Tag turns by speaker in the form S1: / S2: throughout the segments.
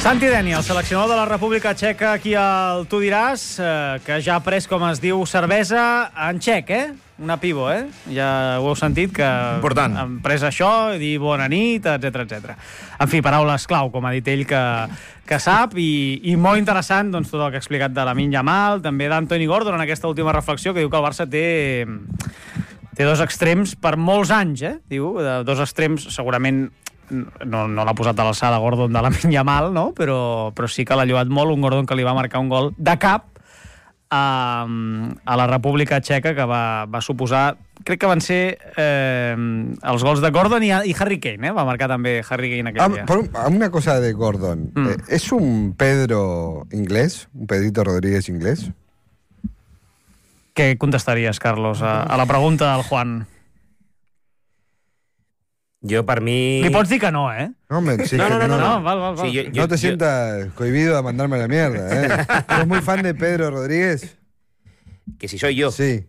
S1: Santi Deni, el seleccionador de la República Txeca, aquí al Tu diràs, que ja ha pres, com es diu, cervesa en txec, Una pivo, Ja ho heu sentit, que
S2: important.
S1: Han pres això, dir bona nit, etc. En fi, paraules clau, com ha dit ell, que sap, i molt interessant doncs, tot el que ha explicat de Lamine Yamal, també d'Anthony Gordon en aquesta última reflexió, que diu que el Barça té dos extrems per molts anys, Diu, dos extrems segurament. No l'ha posat a l'alçada Gordon de Lamine Yamal, no? Però sí que l'ha lloat molt, un Gordon que li va marcar un gol de cap a la República Txeca, que va suposar, crec que van ser els gols de Gordon i Harry Kane, Va marcar també Harry Kane aquell dia.
S3: Una cosa de Gordon. ¿Es un Pedro inglés? ¿Un Pedrito Rodríguez inglés?
S1: Què contestaries, Carlos, a la pregunta del Juan?
S4: Yo, para mí...
S1: Li pots dir que no,
S3: No, sí,
S1: no, val.
S4: Sí,
S3: no te sientas cohibido a mandarme la mierda, ¿Eres muy fan de Pedro Rodríguez?
S4: Que si soy yo.
S3: Sí.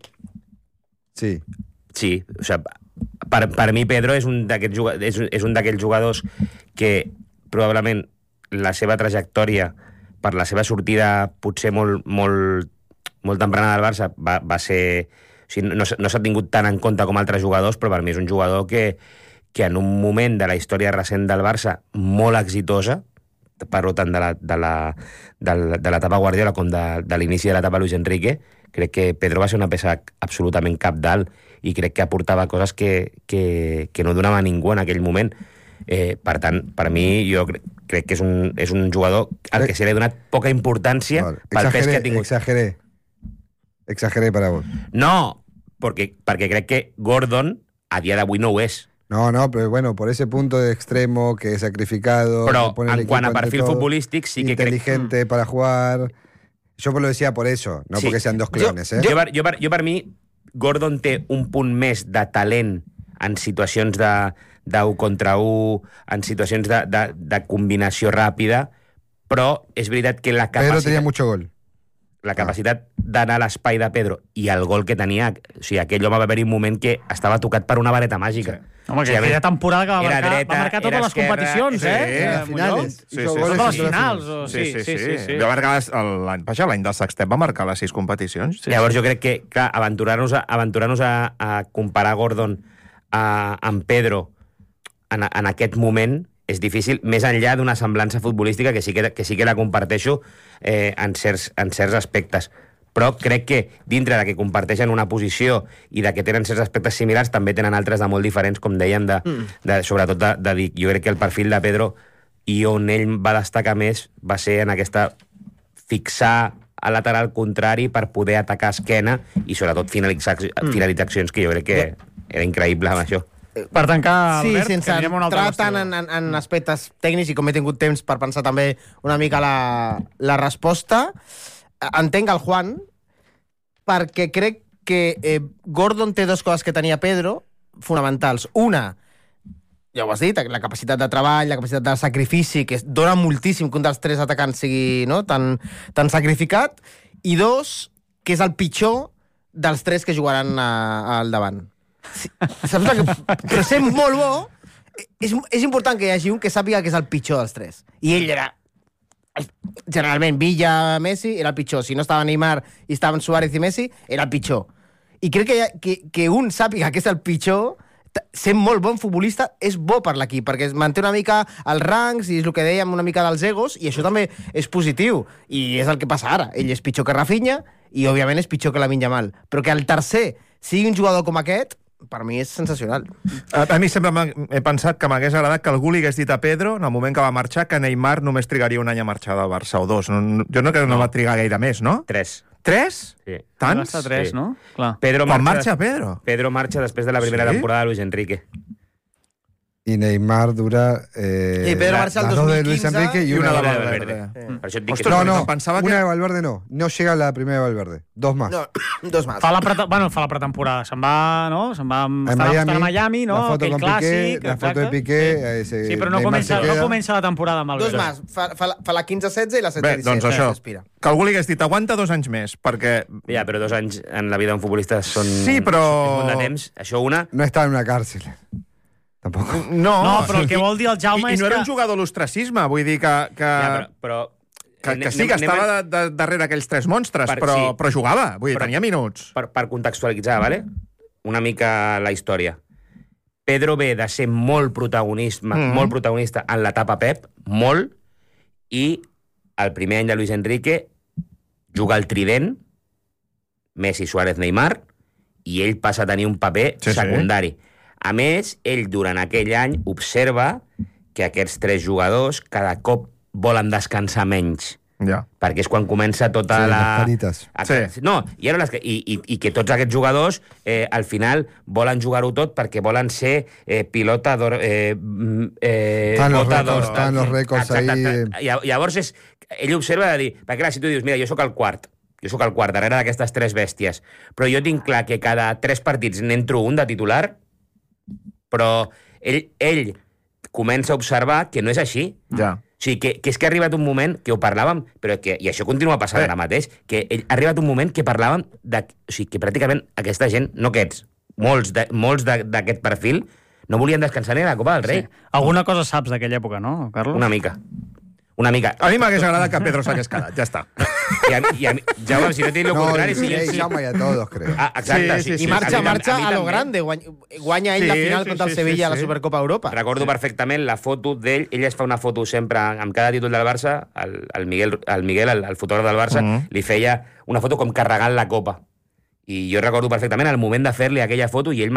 S4: Sí, o sea, per mi Pedro és un d'aquells jugadors que probablement la seva trajectòria per la seva sortida potser molt temprana del Barça va ser... O sigui, no s'ha tingut tant en compte com altres jugadors, però per mi és un jugador que en un moment de la història recent del Barça molt exitosa, parlo tant de l'etapa Guardiola com de l'inici de l'etapa Luis Enrique, crec que Pedro va ser una peça absolutament cabdal i crec que aportava coses que no donava ningú en aquell moment. Per tant, per mi, jo crec que és un jugador al que se li ha donat poca importància pel pes que ha tingut.
S3: Exageré para vos.
S4: No, perquè crec que Gordon a dia d'avui no ho és.
S3: No, pero bueno, por ese punto de extremo que es sacrificado...
S4: Però en quant a perfil futbolístic sí que crec...
S3: Inteligente para jugar... Yo lo decía por eso, no porque sean dos clones,
S4: Jo per mi, Gordon té un punt més de talent en situacions d'1 contra 1, en situacions de combinació ràpida, però és veritat que la capacitat...
S3: Pedro tenía mucho gol.
S4: La capacitat d'anar a l'espai de Pedro i el gol que tenia... O sigui, aquell home va haver-hi un moment que estava tocat per una vareta màgica.
S1: Sí. Home, que aquella temporada que va marcar totes les competicions,
S3: les finales.
S1: Totes les finals.
S2: Sí. Va marcar l'any del Sextet, va marcar les 6 competicions.
S4: Llavors jo crec que, clar, aventurar-nos a comparar Gordon amb Pedro en aquest moment és difícil, més enllà d'una semblança futbolística que sí que la comparteixo en certs aspectes. Però crec que dintre de que comparteixen una posició i de que tenen certs aspectes similars, també tenen altres de molt diferents, com dèiem, sobretot de dir, jo crec que el perfil de Pedro i on ell va destacar més va ser en aquesta fixar a lateral contrari per poder atacar esquena i sobretot finalitzar accions, que jo crec que era increïble amb això.
S1: Per tancar, Albert,
S5: sense entrar tant en aspectes tècnics, i com he tingut temps per pensar també una mica la resposta, entenc el Juan, perquè crec que Gordon té dues coses que tenia Pedro fonamentals. Una, ja ho has dit, la capacitat de treball, la capacitat de sacrifici, que dona moltíssim que un dels tres atacants sigui tan sacrificat, i dos, que és el pitjor dels tres que jugaran al davant. Saps que ser molt bo és important que hi hagi un que sàpiga que és el pitjor dels tres, i ell era generalment Villa, Messi era el pitjor. Si no estava Neymar i estaven Suárez i Messi, era el pitjor. I crec que un sàpiga que és el pitjor, sent molt bon futbolista, és bo per l'equip, perquè es manté una mica els rangs, i és el que dèiem, una mica dels egos, i això també és positiu, i és el que passa ara. Ell és pitjor que Rafinha, i òbviament és pitjor que Lamine Yamal. Però que el tercer sigui un jugador com aquest, per mi és sensacional.
S2: A mi sempre he pensat que m'hagués agradat que algú li hagués dit a Pedro, en el moment que va marxar, que Neymar només trigaria un any a marxar del Barça, o 2. Jo no crec que no va trigar gaire més, no?
S4: 3.
S2: 3?
S4: Sí.
S2: Tants?
S1: Va estar 3,
S4: Sí.
S1: no? Clar.
S2: Quan marxa Pedro?
S4: Pedro marxa després de la primera temporada de Luis Enrique.
S3: Y Neymar dura
S5: Pedro marxa el
S3: las dos de
S5: 2015
S3: Luis Enrique y una de
S4: Valverde. Per això et dic que...
S3: No,
S2: pensava que...
S3: una de Valverde no llega a la primera de Valverde, 2 más.
S5: No, 2 más.
S1: Fa la pretemporada. Se'n va, no? Estar a Miami, no?
S3: La foto
S1: Aquell
S3: con
S1: clàssic.
S3: Piqué, la foto de Piqué.
S1: Sí, però no comença la temporada amb el
S5: 2 más. Fa la 15-16 i la 17-17.
S2: Bé, doncs això, que algú li hagués dit aguanta 2 anys més, perquè...
S4: Ja, però 2 anys en la vida d'un futbolista són...
S2: Sí, però...
S4: És molt de temps. Això una...
S3: No está en una cárcel. Tampoc.
S1: No, però el que vol dir el Jaume
S2: I
S1: és
S2: no era
S1: que...
S2: un jugador d'ostracisme, vull dir que sí, que estava darrere aquells 3 monstres, però jugava, vull dir, tenia minuts.
S4: Per contextualitzar, ¿vale? Una mica la història. Pedro ve de ser molt protagonista en l'etapa Pep, molt, i el primer any de Luis Enrique juga al trident, Messi, Suárez, Neymar, i ell passa a tenir un paper secundari. A més, ell durant aquell any observa que aquests 3 jugadors cada cop volen descansar menys.
S2: Ja.
S4: Perquè és quan comença tota
S3: les
S4: la...
S3: carites.
S2: Sí.
S4: No, i que tots aquests jugadors al final volen jugar-ho tot perquè volen ser pilota d'or...
S3: Estan los rècords ahí...
S4: Llavors ell observa de dir... Perquè clar, si tu dius, mira, jo sóc el quart darrere d'aquestes 3 bèsties, però jo tinc clar que cada 3 partits n'entro un de titular, però ell comença a observar que no és així.
S2: Ja.
S4: O sigui, que és que ha arribat un moment, que ho parlàvem, i això continua passant ara mateix, que ha arribat un moment que parlàvem o sigui, que pràcticament aquesta gent, no aquests, molts d'aquest perfil, no volien descansar ni a la Copa del Rei.
S1: Sí. Alguna cosa saps d'aquella època, no, Carlos?
S4: Una mica.
S2: A mi m'hagués agradat que Pedro s'hagués quedat, ja està.
S4: Jaume, si no t'he dit el contrari...
S3: Jaume y a todos, creo.
S4: Exacte.
S2: Sí.
S5: I marxa a lo grande. Guanya ell la final contra el Sevilla a la Supercopa Europa.
S4: Recordo perfectament la foto d'ell. Ell es fa una foto sempre amb cada títol del Barça. El Miguel, el fotògraf del Barça, li feia una foto com carregant la copa. I jo recordo perfectament el moment de fer-li aquella foto i ell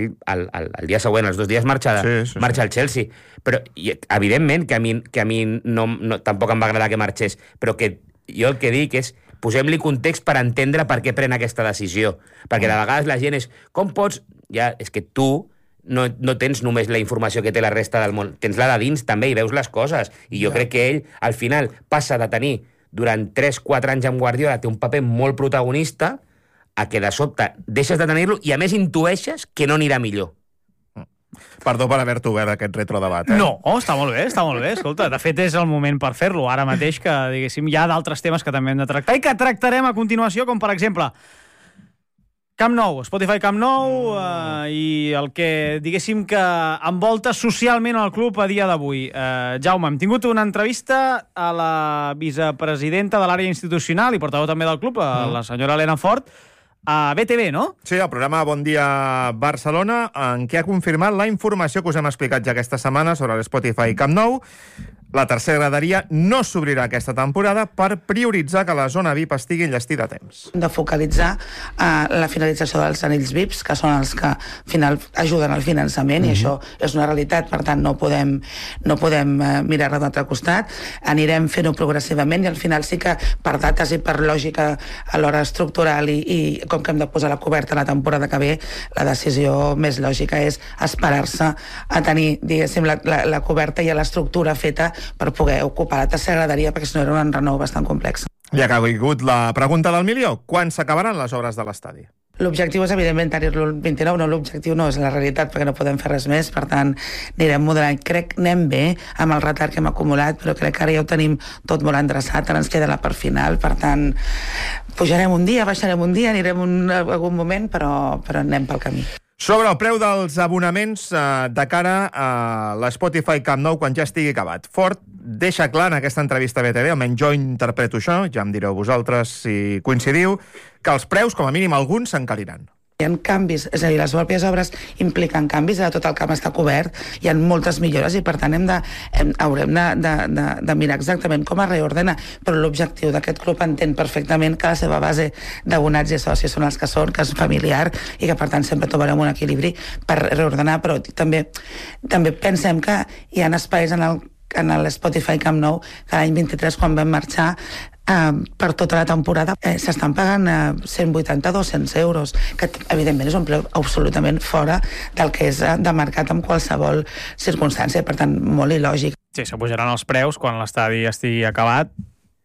S4: el dia següent, els 2 dies, marxa al Chelsea. Però, evidentment, que a mi tampoc em va agradar que marxés, però que jo el que dic és posem-li context per entendre per què pren aquesta decisió. Perquè de vegades la gent és... Com pots... Ja, és que tu no tens només la informació que té la resta del món. Tens la de dins també i veus les coses. I jo crec que ell, al final, passa de tenir durant 3-4 anys amb Guardiola, té un paper molt protagonista, a que de sobte deixes de tenir-lo i a més intueixes que no anirà millor.
S2: Perdó per haver-te obert aquest retrodebat.
S1: No, està molt bé. Escolta, de fet és el moment per fer-lo. Ara mateix que, diguéssim, hi ha d'altres temes que també hem de tractar i que tractarem a continuació, com per exemple Camp Nou, Spotify Camp Nou i el que, diguéssim, que envolta socialment el club a dia d'avui. Jaume, hem tingut una entrevista a la vicepresidenta de l'àrea institucional i portaveu també del club, la senyora Elena Fort, a BTV, no?
S2: Sí, el programa Bon Dia Barcelona, en què ha confirmat la informació que us hem explicat ja aquesta setmana sobre l'Spotify Camp Nou. La tercera graderia no s'obrirà aquesta temporada per prioritzar que la zona VIP estigui enllestida a temps.
S6: De focalitzar la finalització dels anells VIPs, que són els que al final ajuden al finançament, i això és una realitat, per tant no podem mirar-la d'un altre costat. Anirem fent-ho progressivament i al final sí que per dates i per lògica a l'hora estructural i com que hem de posar la coberta la temporada que ve, la decisió més lògica és esperar-se a tenir, diguéssim, la coberta i l'estructura feta per poder ocupar la tercera graderia, perquè si no era un renou bastant complex.
S2: Ja que ha caigut la pregunta del milió, quan s'acabaran les obres de l'estadi?
S6: L'objectiu és, evidentment, tenir-lo el 29, no, l'objectiu no és la realitat, perquè no podem fer res més, per tant, anirem moderant. Crec que anem bé amb el retard que hem acumulat, però crec que ara ja ho tenim tot molt endreçat, ara ens queda la part final, per tant, pujarem un dia, baixarem un dia, anirem en algun moment, però anem pel camí.
S2: Sobre el preu dels abonaments de cara a l'Spotify Camp Nou quan ja estigui acabat. Fort deixa clar en aquesta entrevista a BTV, almenys jo interpreto això, ja em direu vosaltres si coincidiu, que els preus, com a mínim alguns, s'encariran.
S6: Hi ha canvis, és a dir, les pròpies obres impliquen canvis, tot el camp està cobert, hi ha moltes millores i per tant haurem de mirar exactament com es reordena, però l'objectiu d'aquest club entén perfectament que la seva base d'abonats i socis són els que són, que és familiar i que per tant sempre trobarem un equilibri per reordenar, però també pensem que hi ha espais en l'Spotify Camp Nou que l'any 23, quan vam marxar, per tota la temporada s'estan pagant 180-200 euros, que evidentment és un preu absolutament fora del que és de mercat en qualsevol circumstància, per tant molt ilògic.
S1: Sí, s'apujaran els preus quan l'estadi estigui acabat,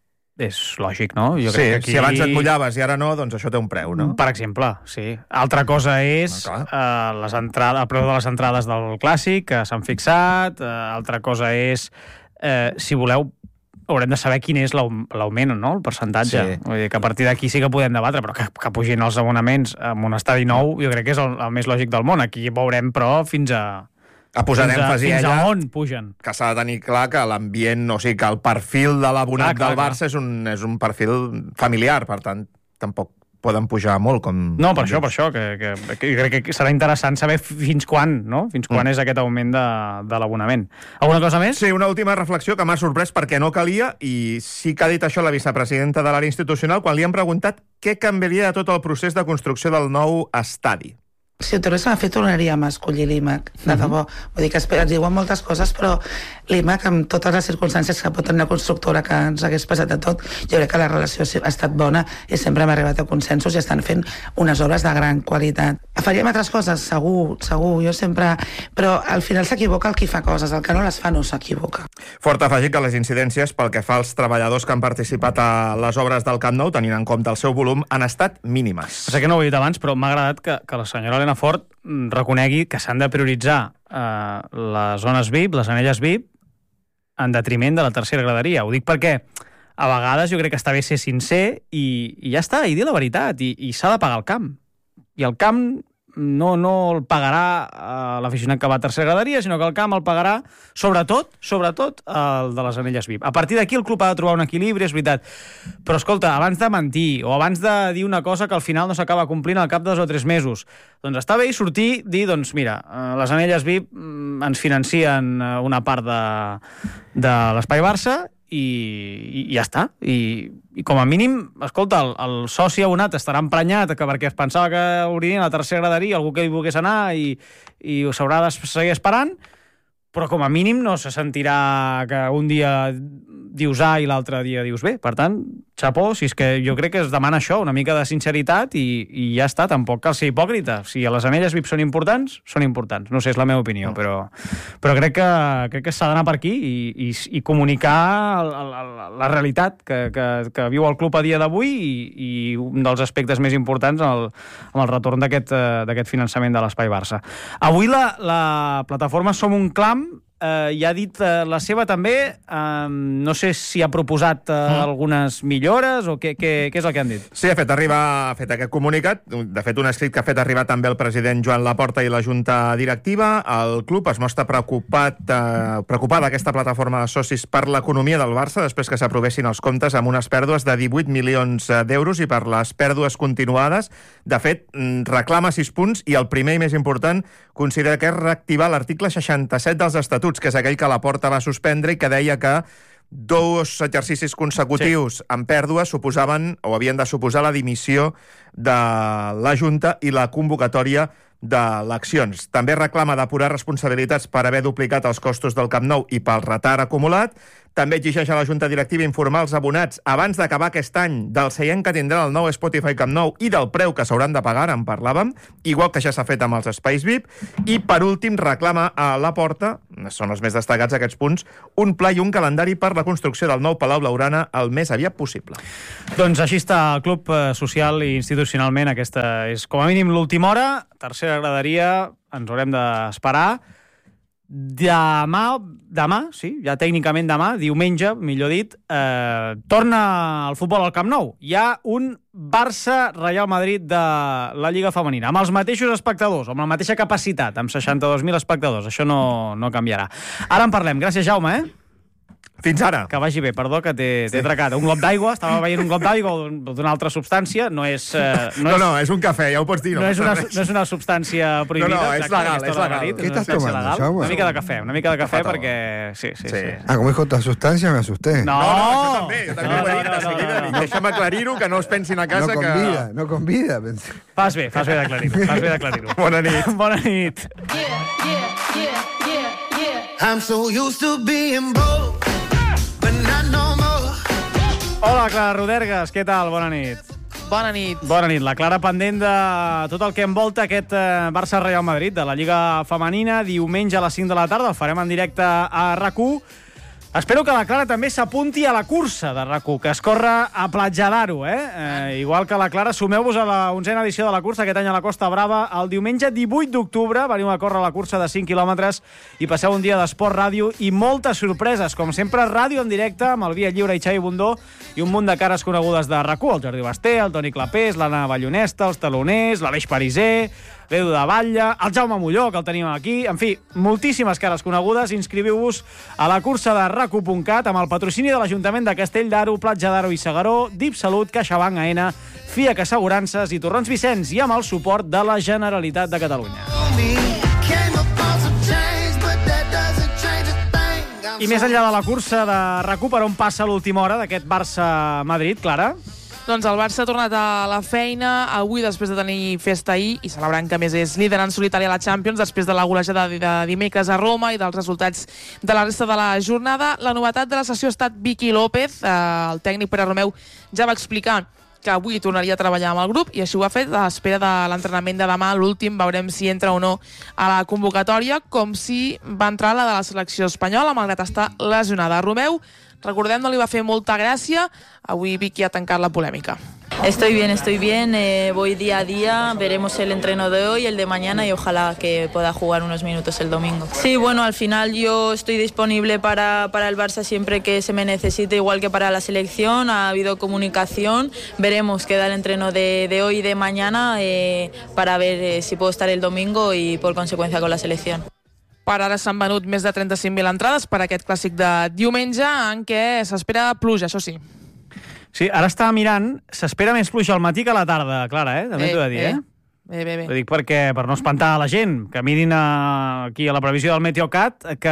S1: és lògic, no? Jo crec que aquí...
S2: Si abans et mullaves i ara no, doncs això té un preu, no?
S1: Per exemple, sí. Altra cosa és el preu de les entrades del Clàssic, que s'han fixat, altra cosa és, si voleu, haurem de saber quin és l'augment, no? El percentatge. Sí. Vull dir que a partir d'aquí sí que podem debatre, però que pugin els abonaments en un estadi nou, jo crec que és el més lògic del món. Aquí veurem, però, fins a
S2: Ha posat èmfasi
S1: fins a
S2: ella
S1: on pugen.
S2: que s'ha de tenir clar que l'ambient, o sigui, que el perfil de l'abonat
S1: Clar,
S2: del Barça és un perfil familiar, per tant, tampoc poden pujar molt.
S1: No, per això, que crec que serà interessant saber fins quan, no? Fins quan és aquest augment de l'abonament. Alguna cosa més?
S2: Sí, una última reflexió que m'ha sorprès perquè no calia, i sí que ha dit això la vicepresidenta de l'àrea institucional quan li han preguntat què canviaria de tot el procés de construcció del nou estadi.
S6: Si ho tornéssim a fer, tornaríem a escollir l'IMAC, de debò. Vull dir que es diuen moltes coses, però l'IMAC, amb totes les circumstàncies que pot tenir una constructora que ens hagués passat de tot, jo crec que la relació ha estat bona i sempre hem arribat a consensos i estan fent unes obres de gran qualitat. Faríem altres coses? Segur, jo sempre... Però al final s'equivoca el qui fa coses, el que no les fa no s'equivoca.
S2: Fort afegir que les incidències pel que fa als treballadors que han participat a les obres del Camp Nou, tenint en compte el seu volum, han estat mínimes.
S1: Sé que no ho he dit abans, però m'ha agradat que la senyora Elena Fort reconegui que s'han de prioritzar les zones VIP, les anelles VIP, en detriment de la tercera graderia. Ho dic perquè a vegades jo crec que està bé ser sincer i ja està, i dir la veritat, i s'ha de pagar el camp. I el camp no el pagarà l'aficionat que va a tercera graderia, sinó que el camp el pagarà sobretot el de les anelles VIP. A partir d'aquí el club ha de trobar un equilibri, és veritat. Però escolta, abans de mentir o abans de dir una cosa que al final no s'acaba complint al cap de 2 o 3 mesos, doncs està bé sortir, dir, doncs mira, les anelles VIP ens financien una part de l'Espai Barça i ja està. I com a mínim, escolta, el soci abonat estarà emprenyat perquè es pensava que obririen la tercera graderia, algú que hi volgués anar i s'haurà de seguir esperant, però com a mínim no se sentirà que un dia dius A i l'altre dia dius B. Per tant, xapó, si és que jo crec que es demana això, una mica de sinceritat i ja està, tampoc cal ser hipòcrita. Si les anelles VIP són importants, són importants. No sé, és la meva opinió, però crec que s'ha d'anar per aquí i comunicar la realitat que viu el club a dia d'avui i un dels aspectes més importants amb el retorn d'aquest finançament de l'Espai Barça. Avui la plataforma Som un Clam ja ha dit la seva també, no sé si ha proposat algunes millores o què és el que han dit?
S2: Sí, ha fet aquest comunicat, de fet un escrit que ha fet arribar també el president Joan Laporta i la Junta Directiva. El club es mostra preocupada aquesta plataforma de socis per l'economia del Barça després que s'aprovessin els comptes amb unes pèrdues de 18 milions d'euros i per les pèrdues continuades. De fet, reclama 6 punts i el primer i més important considera que és reactivar l'article 67 dels estatuts, que és aquell que Laporta va suspendre i que deia que 2 exercicis consecutius amb pèrdues suposaven o havien de suposar la dimissió de la Junta i la convocatòria d'eleccions. També reclama depurar responsabilitats per haver duplicat els costos del Camp Nou i pel retard acumulat. També exigeix a la Junta Directiva informar els abonats abans d'acabar aquest any del seient que tindrà el nou Spotify Camp Nou i del preu que s'hauran de pagar, en parlàvem, igual que ja s'ha fet amb els espais VIP. I, per últim, reclama a Laporta, són els més destacats aquests punts, un pla i un calendari per la construcció del nou Palau Blaugrana el més aviat possible.
S1: Doncs així està el club social i institucionalment. Aquesta és, com a mínim, l'última hora. Tercera graderia, ens haurem d'esperar. Demà, sí, ja tècnicament demà, diumenge, millor dit, torna el futbol al Camp Nou. Hi ha un Barça-Real Madrid de la Lliga Femenina, amb els mateixos espectadors, amb la mateixa capacitat, amb 62.000 espectadors. Això no canviarà. Ara en parlem. Gràcies, Jaume,
S2: Fins ara.
S1: Que vagi bé, perdó, que t'he atracat. Un glop d'aigua, estava veient un glop d'aigua o d'una altra substància, no, és
S2: un cafè, ja ho pots dir.
S1: No és una substància prohibida.
S2: No, és legal, és legal.
S3: ¿Qué estás tomando, Jaume?
S1: Una mica de cafè perquè... Sí.
S3: Ah, como dijo otra sustancia, me asusté.
S2: No, jo també ho he dit de seguida. Deixa'm aclarir-ho, que no es pensin a casa que...
S3: No convida, pensé.
S1: Fas bé d'aclarir-ho.
S2: Bona nit.
S1: Bona nit.
S7: I'm so used to being broke, but not no more.
S1: Hola, Clara Rodergas, què tal? Bona nit.
S8: Bona nit.
S1: Bona nit. La Clara pendent de tot el que envolta aquest Barça-Real Madrid de la Lliga Femenina, diumenge a les 5 de la tarda. El farem en directe a RAC1. Espero que la Clara també s'apunti a la cursa de RAC1, que es corre a Platja d'Aro, igual que la Clara, sumeu-vos a la 11a edició de la cursa, aquest any a la Costa Brava, el diumenge 18 d'octubre, veniu a córrer la cursa de 5 quilòmetres i passeu un dia d'esport, ràdio i moltes sorpreses, com sempre, ràdio en directe, amb el Via Lliure i Xavi Bundó, i un munt de cares conegudes de RAC1, el Jordi Basté, el Toni Clapés, l'Anna Ballonesta, els Taloners, l'Aleix Pariser, l'Edu de Batlle, el Jaume Molló, que el tenim aquí, en fi, moltíssimes cares conegudes. Inscriviu-vos a la cursa de racu.cat amb el patrocini de l'Ajuntament de Castell d'Aro, Platja d'Aro i Segaró, DIP Salut, CaixaBank, AENA, FIAC Assegurances i Torrons Vicenç, i amb el suport de la Generalitat de Catalunya. I més enllà de la cursa de RAC1, per on passa l'última hora d'aquest Barça-Madrid, Clara?
S8: Doncs el Barça ha tornat a la feina avui després de tenir festa ahir i celebrant que més és líder en solitari a la Champions després de la golejada de dimecres a Roma i dels resultats de la resta de la jornada. La novetat de la sessió ha estat Vicky López. El tècnic Pere Romeu ja va explicar que avui tornaria a treballar amb el grup i així ho ha fet a l'espera de l'entrenament de demà, l'últim. Veurem si entra o no a la convocatòria, com si va entrar la de la selecció espanyola, malgrat estar lesionada. Romeu, recordem, no li va fer molta gràcia. Avui Vicky ha tancat la polèmica.
S9: Estoy bien, voy día a día, veremos el entreno de hoy, el de mañana y ojalá que pueda jugar unos minutos el domingo. Sí, bueno, al final yo estoy disponible para el Barça siempre que se me necesite, igual que para la selección, ha habido comunicación, veremos qué da el entreno de hoy y de mañana para ver si puedo estar el domingo y por consecuencia con la selección.
S8: Per ara s'han venut més de 35.000 entrades per aquest clàssic de diumenge en què s'espera pluja, això sí.
S1: Sí, ara estava mirant, s'espera més pluja al matí que a la tarda, Clara, també t'ho he de dir,
S8: Bé.
S1: Ho dic perquè, per no espantar a la gent, que mirin aquí a la previsió del Meteocat, que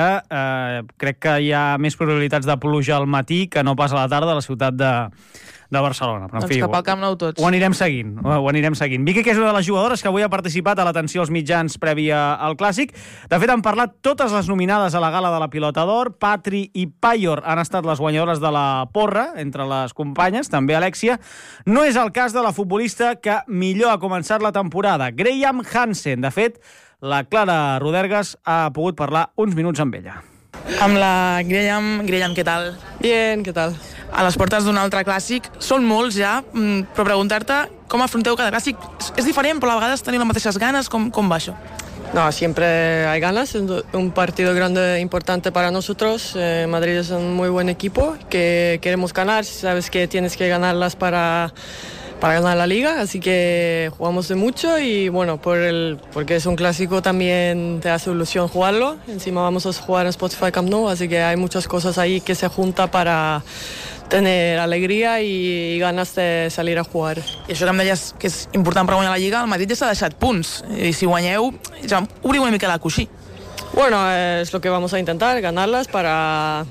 S1: crec que hi ha més probabilitats de pluja al matí que no pas a la tarda a la ciutat de Barcelona. Però, en fi,
S8: cap al Camp Nou tots.
S1: Ho anirem seguint. Vicky, que és una de les jugadores que avui ha participat a l'atenció als mitjans prèvia al Clàssic. De fet, han parlat totes les nominades a la gala de la Pilota d'Or. Patri i Payor han estat les guanyadores de la porra entre les companyes, també Alexia. No és el cas de la futbolista que millor ha començat la temporada, Graham Hansen. De fet, la Clara Rodergas ha pogut parlar uns minuts amb ella.
S8: Amb la Graham, què tal?
S10: Bien, què tal?
S8: A les portes d'un altre clàssic, són molts ja, però preguntar-te com afronteu cada clàssic és diferent, però a vegades teniu les mateixes ganes, com va això?
S10: No, siempre hay ganas, es un partido grande, importante para nosotros. Madrid es un muy buen equipo que queremos ganar, sabes que tienes que ganarlas para ganar la liga, así que jugamos de mucho y bueno, porque es un clásico también te hace ilusión jugarlo. Encima vamos a jugar en Spotify Camp Nou, así que hay muchas cosas ahí que se juntan para tener alegria i ganes de salir a jugar.
S8: I això que em deies que és important per guanyar la Lliga, el Madrid ja s'ha deixat punts, i si guanyeu, ja obriu una mica la coixí.
S10: Bueno, es lo que vamos a intentar, ganarlas para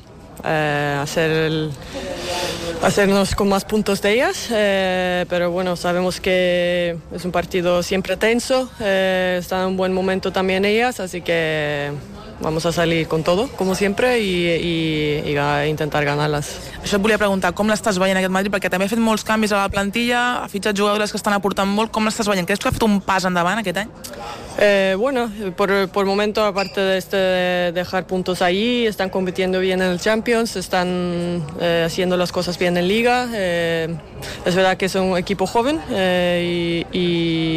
S10: hacernos con más puntos de ellas, pero bueno, sabemos que es un partido siempre tenso, están en un buen momento también ellas, así que vamos a salir con todo, como siempre, i intentar ganarlas.
S8: Això et volia preguntar, com l'estàs veient aquest Madrid? Perquè també ha fet molts canvis a la plantilla, ha fitxat jugadores que estan aportant molt. Com l'estàs veient? Creus que ha fet un pas endavant aquest any?
S10: Bueno, por momento, aparte de dejar puntos ahí, están compitiendo bien en el Champions, están haciendo las cosas bien en Liga. Es verdad que es un equipo joven y